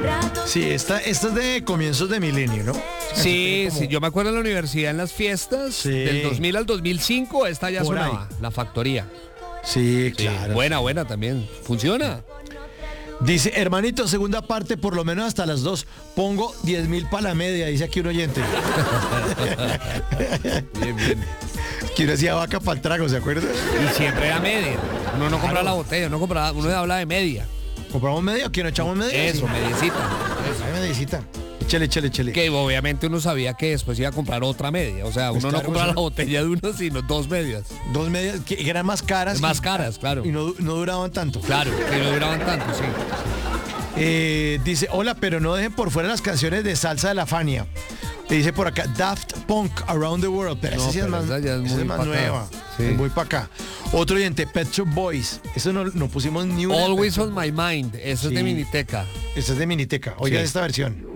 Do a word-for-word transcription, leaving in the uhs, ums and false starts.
Sí, esta, esta es de comienzos de milenio, ¿no? Sí, como... sí, yo me acuerdo en la universidad en las fiestas, sí. del dos mil al dos mil cinco, esta ya Por sonaba, ahí. La Factoría. Sí, Sí, claro. buena, buena también. ¿Funciona? Dice, hermanito, segunda parte, por lo menos hasta las dos. Pongo diez mil para la media, dice aquí un oyente. Bien, bien. Que uno hacía vaca para el trago, ¿se acuerda? Y siempre a media. Uno no compra Claro. la botella, uno compra, uno habla de media. ¿Compramos media o quién echamos media? Eso, Sí. mediecita. Ay, mediecita. Échale, échale, échale. Que obviamente uno sabía que después iba a comprar otra media. O sea, Pues uno claro, no compra eso- la botella de uno, sino dos medias. Dos medias que eran más caras. Más y- caras, claro. Y no, no duraban tanto. Claro, que no duraban tanto, sí. Eh, dice, hola, pero no dejen por fuera las canciones de salsa de la Fania. Le dice por acá, Daft Punk, Around the World. Pero No, esa sí es pero más, esa ya es esa muy es más pa' acá. nueva. Sí. Es muy para acá. Otro oyente, Pet Shop Boys. Eso no, no pusimos ni una. Always on my mind. Eso Sí. es de Miniteca. Esa es de Miniteca. Oigan Sí. esta versión.